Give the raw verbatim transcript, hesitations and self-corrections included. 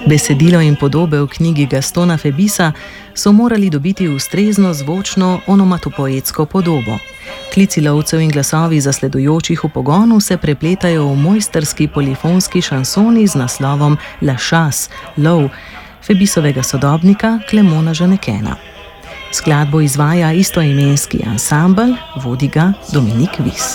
Besedilo in podobe v knjigi Gastona Febisa so morali dobiti ustrezno zvočno onomatopoetsko podobo. Klici lovcev in glasovi zasledujočih v pogonu se prepletajo v mojstrski polifonski šansoni z naslovom La chasse, lov, Febisovega sodobnika Clemona Jeannequina. Skladbo izvaja istoimenski ansambel, vodi ga Dominique Vis.